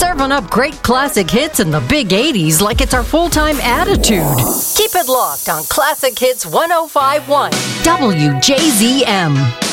serving up great classic hits in the big 80s like it's our full-time attitude. Keep it locked on Classic Hits 105.1 WJZM.